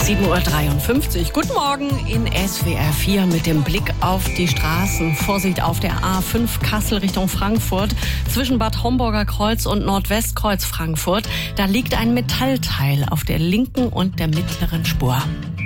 7:53 Uhr. Guten Morgen in SWR 4 mit dem Blick auf die Straßen. Vorsicht auf der A5 Kassel Richtung Frankfurt. Zwischen Bad Homburger Kreuz und Nordwestkreuz Frankfurt. Da liegt ein Metallteil auf der linken und der mittleren Spur.